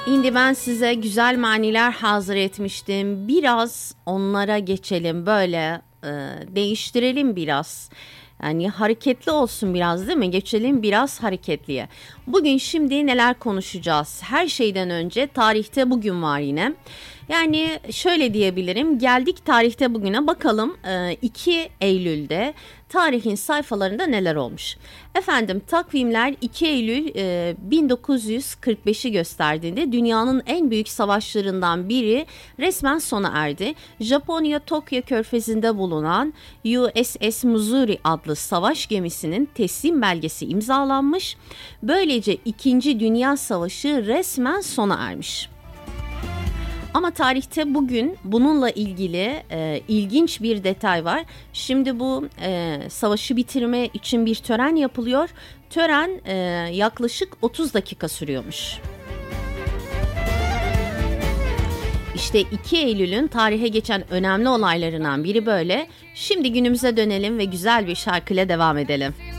Şimdi ben size güzel maniler hazır etmiştim. Biraz onlara geçelim böyle değiştirelim biraz. Yani hareketli olsun biraz değil mi? Geçelim biraz hareketliye. Bugün şimdi neler konuşacağız? Her şeyden önce tarihte bugün var yine. Yani şöyle diyebilirim. Geldik tarihte bugüne bakalım 2 Eylül'de tarihin sayfalarında neler olmuş. Efendim takvimler 2 Eylül 1945'i gösterdiğinde dünyanın en büyük savaşlarından biri resmen sona erdi. Japonya Tokyo Körfezi'nde bulunan USS Missouri adlı savaş gemisinin teslim belgesi imzalanmış. Böylece 2. Dünya Savaşı resmen sona ermiş. Ama tarihte bugün bununla ilgili ilginç bir detay var. Şimdi bu savaşı bitirme için bir tören yapılıyor. Tören yaklaşık 30 dakika sürüyormuş. İşte 2 Eylül'ün tarihe geçen önemli olaylarından biri böyle. Şimdi günümüze dönelim ve güzel bir şarkıyla devam edelim.